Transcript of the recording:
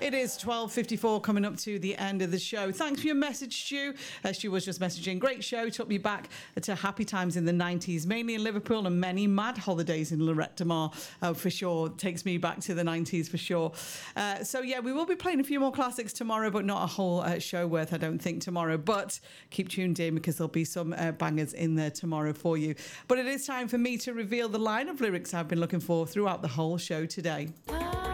It is 12:54 coming up to the end of the show. Thanks for your message, Stu. Stu was just messaging. Great show. Took me back to happy times in the 90s, mainly in Liverpool and many mad holidays in Lorette de Mar, for sure. Takes me back to the 90s for sure. So, yeah, we will be playing a few more classics tomorrow, but not a whole show worth, I don't think, tomorrow. But keep tuned in because there'll be some bangers in there tomorrow for you. But it is time for me to reveal the line of lyrics I've been looking for throughout the whole show today.